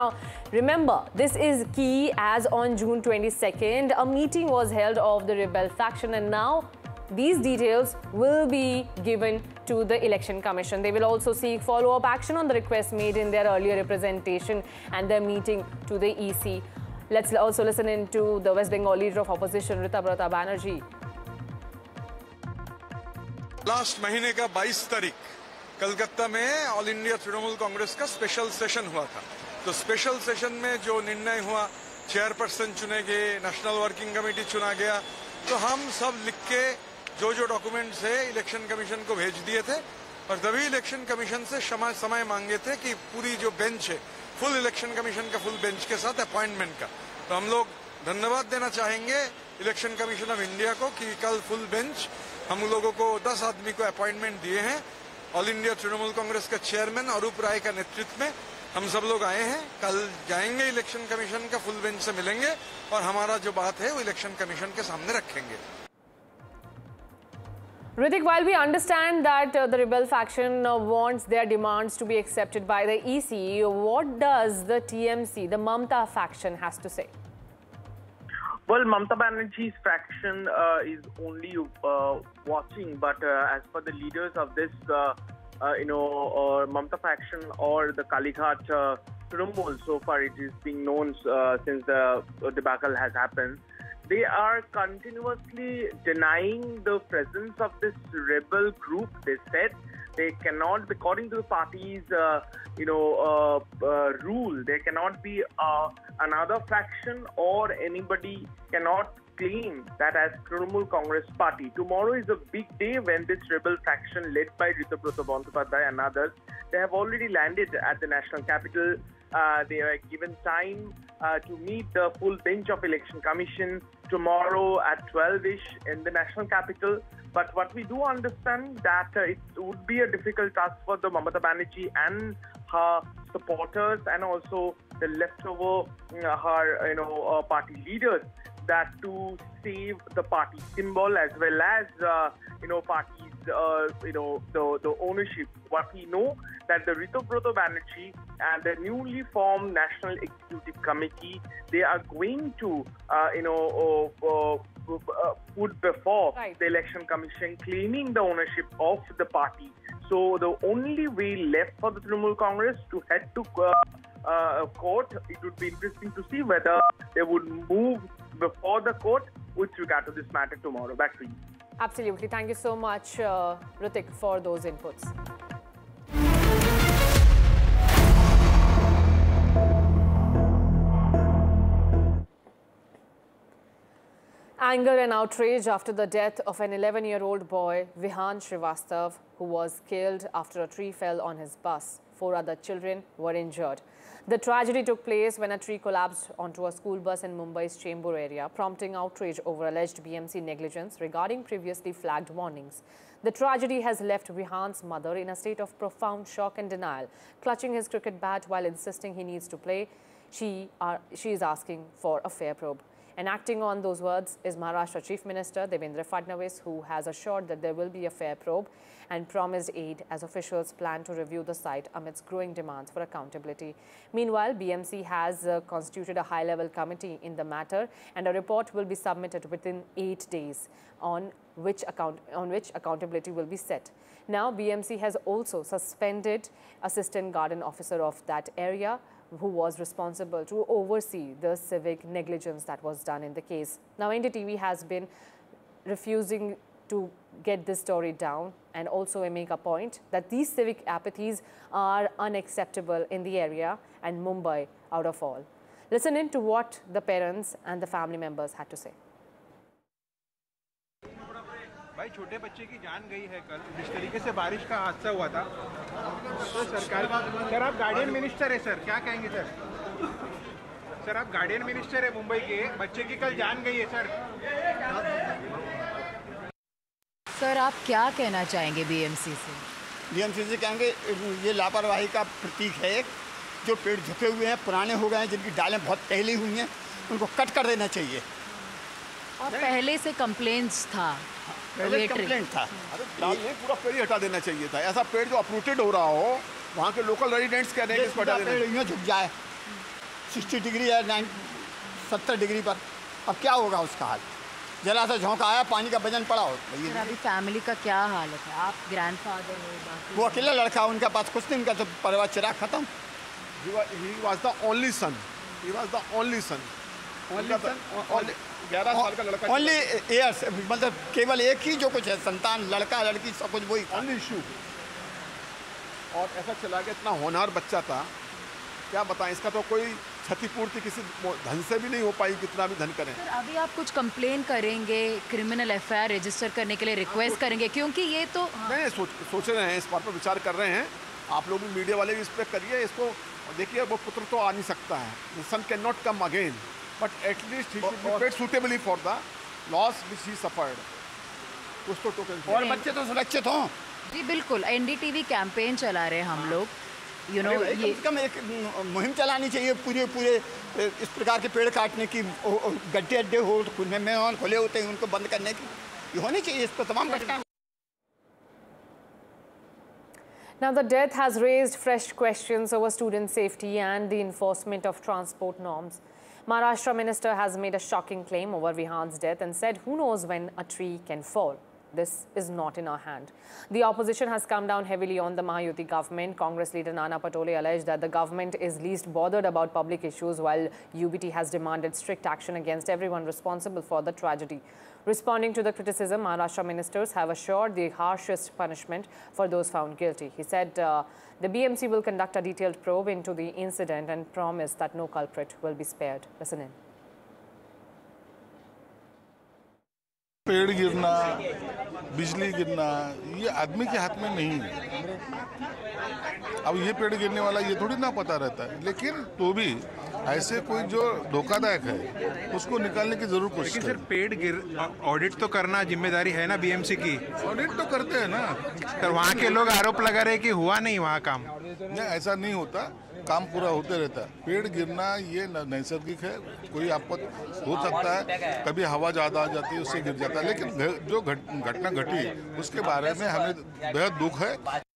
Now, remember, this is key as on June 22nd, a meeting was held of the rebel faction, and now these details will be given to the Election Commission. They will also seek follow-up action on the request made in their earlier representation and their meeting to the EC. Let's also listen in to the West Bengal leader of opposition, Ritabrata Banerjee. Last महीने का 22 तारीख कलकत्ता में all India Trinamool Congress का special session हुआ था। तो special session में जो निर्णय हुआ, चेयरपर्सन चुने गए, नेशनल वर्किंग कमेटी चुना गया, तो हम सब लिख के जो डॉक्यूमेंट्स है इलेक्शन कमीशन को भेज दिए थे और तभी इलेक्शन कमीशन से समय मांगे थे कि पूरी जो बेंच है, फुल इलेक्शन कमीशन का फुल बेंच के साथ अपॉइंटमेंट का। तो हम लोग धन्यवाद देना चाहेंगे इलेक्शन कमीशन ऑफ इंडिया को कि कल फुल बेंच हम लोगों को 10 आदमी को अपॉइंटमेंट दिए हैं। ऑल इंडिया तृणमूल कांग्रेस का चेयरमैन अरूप राय का नेतृत्व में हम सब लोग आए हैं। कल जाएंगे इलेक्शन कमीशन का फुल बेंच से मिलेंगे और हमारा जो बात है वो इलेक्शन कमीशन के सामने रखेंगे। Ritik, while we understand that the rebel faction wants their demands to be accepted by the EC, what does the TMC, the Mamta faction, has to say? Well, Mamata Banerjee's faction is only watching, but as per the leaders of this, Mamata faction or the Kalighat Trinamool, so far it is being known since the debacle has happened, they are continuously denying the presence of this rebel group. They said they cannot, according to the party's rule, there cannot be another faction or anybody cannot claim that as Trinamool Congress Party. Tomorrow is a big day when this rebel faction led by Ritabrata Bandyopadhyay and others, they have already landed at the national capital. They are given time to meet the full bench of Election Commission tomorrow at 12-ish in the national capital. But what we do understand that it would be a difficult task for the Mamata Banerjee and her supporters and also the leftover her party leaders that to save the party symbol as well as parties the ownership. What we know that the Ritabrata Banerjee and the newly formed National Executive Committee, they are going to put before the Election Commission claiming the ownership of the party. So the only way left for the Trinamool Congress to head to court. It would be interesting to see whether they would move before the court with regard to this matter tomorrow. Back to you. Absolutely. Thank you so much, Ritik, for those inputs. Anger and outrage after the death of an 11-year-old boy, Vihan Srivastav, who was killed after a tree fell on his bus. 4 other children were injured. The tragedy took place when a tree collapsed onto a school bus in Mumbai's Chembur area, prompting outrage over alleged BMC negligence regarding previously flagged warnings. The tragedy has left Vihan's mother in a state of profound shock and denial. Clutching his cricket bat while insisting he needs to play, she is asking for a fair probe. And acting on those words is Maharashtra Chief Minister Devendra Fadnavis, who has assured that there will be a fair probe and promised aid as officials plan to review the site amidst growing demands for accountability. Meanwhile, BMC has constituted a high-level committee in the matter, and a report will be submitted within 8 days on which accountability will be set. Now, BMC has also suspended Assistant Garden Officer of that area, who was responsible to oversee the civic negligence that was done in the case. Now, NDTV has been refusing to get this story down and also make a point that these civic apathies are unacceptable in the area and Mumbai out of all. Listen in to what the parents and the family members had to say. भाई छोटे बच्चे की जान गई है कल जिस तरीके से बारिश का हादसा हुआ था तो सरकार सर आप गार्डियन मिनिस्टर है सर क्या कहेंगे सर आप गार्डियन मिनिस्टर है मुंबई के बच्चे की कल जान गई है सर आप क्या कहना चाहेंगे बीएमसी से कहेंगे ये लापरवाही का प्रतीक है एक जो पेड़ झुके हुए हैं पुराने हो गए हैं जिनकी डालें बहुत पहली हुई हैं उनको कट कर देना चाहिए और पहले से कंप्लेंट्स था पहले कंप्लेंट था पूरा पेड़ ही हटा देना चाहिए था ऐसा पेड़ जो अप्रूटेड हो रहा हो वहाँ के लोकल रेजिडेंट्स कह रहे हैं कि इसको हटा देना झुक जाए 60 डिग्री या 70 डिग्री पर। अब क्या होगा उसका हाल? जरा सा झोंका आया, पानी का वजन पड़ा हो। सर अभी फैमिली का क्या हालत है? आप ग्रैंडफादर हो, बाकी वो अकेला लड़का, उनके पास कुछ नहीं, उनका तो परिवार चिराग खत्म। He was the only son. He was the only son. Only son. 11 साल का लड़का। Only heirs, मतलब केवल एक ही जो कुछ है, संतान, लड़का लड़की सब कुछ वही। Only issue। और ऐसा चला गया, इतना होनहार बच्चा था, क्या बताएं, इसका तो कोई क्षतिपूर्ति किसी धन से भी नहीं हो पाई, कितना भी धन करें। सर अभी आप कुछ कंप्लेन करेंगे, क्रिमिनल एफआईआर रजिस्टर करने के लिए रिक्वेस्ट करेंगे, क्योंकि ये तो नहीं सोच रहे हैं, इस बात पर विचार कर रहे हैं। आप लोग भी, मीडिया वाले भी इस पर करिए इसको। देखिए वो पुत्र तो आ नहीं सकता है, सन can not come again, but at least he should be paid suitably for the loss which he suffered. कुछ तो टोकन और बच्चे तो सुरक्षित हों। जी बिल्कुल, एनडीटीवी कैंपेन चला रहे हैं हम लोग, यू नो, ये कम से कम एक मुहिम चलानी चाहिए पूरे इस प्रकार के पेड़ काटने की। गड्ढे अड्डे हो, मेहमान खुले होते हैं, उनको बंद करने की ये होनी चाहिए। इस पर तमाम घटना। Now, the death has raised fresh questions over student safety and the enforcement of transport norms. Maharashtra minister has made a shocking claim over Vihan's death and said, who knows when a tree can fall. This is not in our hand. The opposition has come down heavily on the Mahayuti government. Congress leader Nana Patole alleged that the government is least bothered about public issues, while UBT has demanded strict action against everyone responsible for the tragedy. Responding to the criticism, Maharashtra ministers have assured the harshest punishment for those found guilty. He said the BMC will conduct a detailed probe into the incident and promised that no culprit will be spared. Listen in. पेड़ गिरना, बिजली गिरना, ये आदमी के हाथ में नहीं है। अब ये पेड़ गिरने वाला ये थोड़ी ना पता रहता है, लेकिन तो भी ऐसे कोई जो धोखादायक है उसको निकालने की जरूर कोशिश करें। लेकिन सर पेड़ ऑडिट तो करना जिम्मेदारी है ना बीएमसी की। ऑडिट तो करते हैं ना। सर वहाँ के लोग आरोप लगा रहे कि हुआ नहीं वहाँ काम। नहीं, ऐसा नहीं होता, काम पूरा होते रहता है। पेड़ गिरना ये नैसर्गिक है, कोई आपत्ति हो सकता है, कभी हवा ज़्यादा आ जाती है उससे गिर जाता है, लेकिन जो घटना घटी उसके बारे में हमें बेहद दुख है।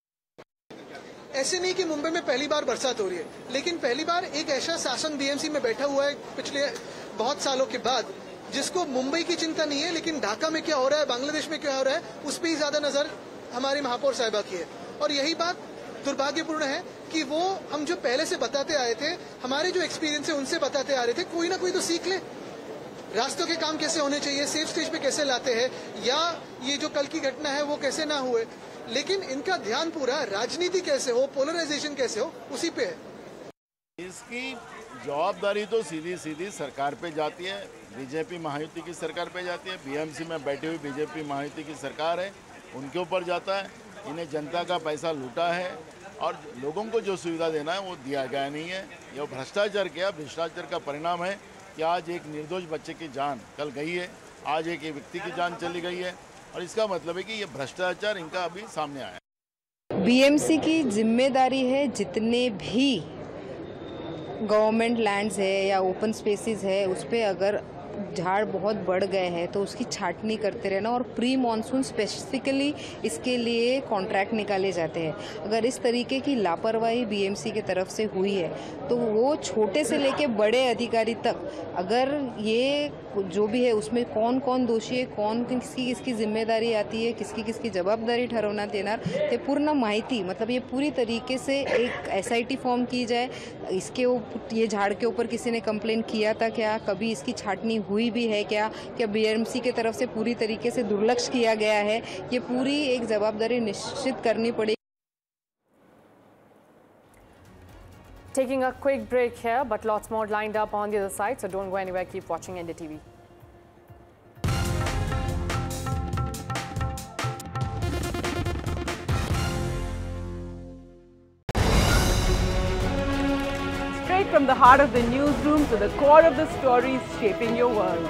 ऐसे नहीं कि मुंबई में पहली बार बरसात हो रही है, लेकिन पहली बार एक ऐसा शासन बीएमसी में बैठा हुआ है पिछले बहुत सालों के बाद, जिसको मुंबई की चिंता नहीं है, लेकिन ढाका में क्या हो रहा है, बांग्लादेश में क्या हो रहा है, उस पर ही ज्यादा नजर हमारी महापौर साहिबा की है। और यही बात दुर्भाग्यपूर्ण है कि वो हम जो पहले से बताते आए थे, हमारे जो एक्सपीरियंस है उनसे बताते आ रहे थे, कोई ना कोई तो सीख ले। रास्तों के काम कैसे होने चाहिए, सेफ स्टेज पे कैसे लाते हैं, या ये जो कल की घटना है वो कैसे ना हुए, लेकिन इनका ध्यान पूरा राजनीति कैसे हो, पोलराइजेशन कैसे हो, उसी पे है। इसकी जवाबदारी तो सीधी सीधी सरकार पे जाती है, बीजेपी महायुति की सरकार पे जाती है। बीएमसी में बैठी हुई बीजेपी महायुति की सरकार है, उनके ऊपर जाता है। इन्हें जनता का पैसा लूटा है और लोगों को जो सुविधा देना है वो दिया गया नहीं है। ये भ्रष्टाचार किया, भ्रष्टाचार का परिणाम है कि आज एक निर्दोष बच्चे की जान कल गई है, आज एक व्यक्ति की जान चली गई है, और इसका मतलब है कि ये भ्रष्टाचार इनका अभी सामने आया है। बीएमसी की जिम्मेदारी है जितने भी गवर्नमेंट लैंड्स है या ओपन स्पेसेस है उस पर अगर झाड़ बहुत बढ़ गए हैं तो उसकी छाटनी करते रहना, और प्री मॉनसून स्पेसिफिकली इसके लिए कॉन्ट्रैक्ट निकाले जाते हैं। अगर इस तरीके की लापरवाही बीएमसी की तरफ से हुई है तो वो छोटे से लेके बड़े अधिकारी तक, अगर ये जो भी है उसमें कौन कौन दोषी है, कौन किसकी किसकी जिम्मेदारी आती है, किसकी किसकी जवाबदारी ठरवण्यात येणार ते पूर्ण माहिती, मतलब ये पूरी तरीके से एक एसआईटी फॉर्म की जाए। इसके ये झाड़ के ऊपर किसी ने कंप्लेन किया था क्या, कभी इसकी छाटनी हुई भी है क्या बीएमसी की तरफ से पूरी तरीके से दुर्लक्ष्य किया गया है, ये पूरी एक जवाबदारी निश्चित करनी पड़ेगी। Taking a quick break here, but lots more lined up on the other side, so don't go anywhere, keep watching NDTV. Straight from the heart of the newsroom to the core of the stories shaping your world.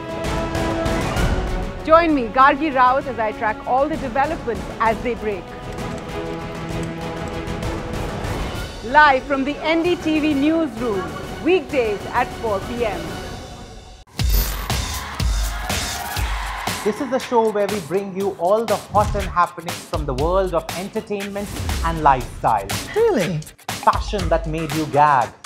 Join me, Gargi Raut, as I track all the developments as they break. Live from the NDTV newsroom, weekdays at 4 p.m. This is the show where we bring you all the hot and happenings from the world of entertainment and lifestyle. Really? Fashion that made you gag.